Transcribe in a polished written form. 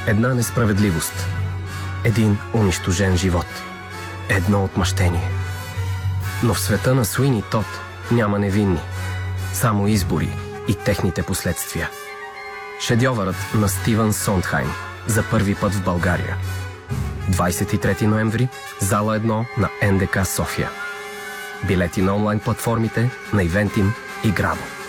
Една несправедливост. Един унищожен живот. Едно отмъщение. Но в света на Суини Тод няма невинни. Само избори и техните последствия. Шедьовърът на Стивън Сондхайм за първи път в България. 23 ноември, зала 1 на НДК София. Билети на онлайн платформите на Eventim и Grabo.